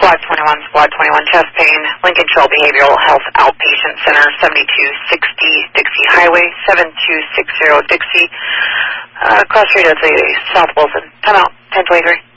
Squad 21, Squad 21, chest pain, Lincoln Trail Behavioral Health Outpatient Center, 7260 Dixie Highway, 7260 Dixie, cross street at the South Wilson. Time out, 1023.